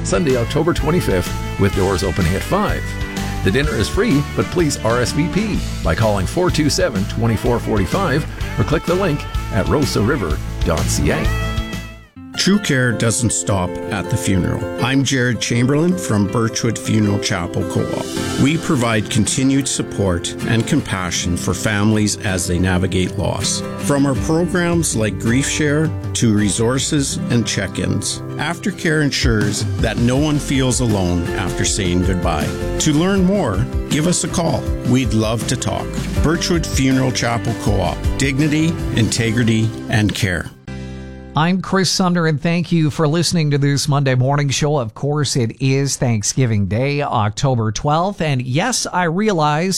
Sunday, October 25th, with doors opening at 5. The dinner is free, but please RSVP by calling 427-2445 or click the link at rosariver.ca. True care doesn't stop at the funeral. I'm Jared Chamberlain from Birchwood Funeral Chapel Co-op. We provide continued support and compassion for families as they navigate loss. From our programs like Grief Share to resources and check-ins, Aftercare ensures that no one feels alone after saying goodbye. To learn more, give us a call. We'd love to talk. Birchwood Funeral Chapel Co-op. Dignity, integrity, and care. I'm Chris Sumner, and thank you for listening to this Monday morning show. Of course, it is Thanksgiving Day, October 12th. And yes, I realize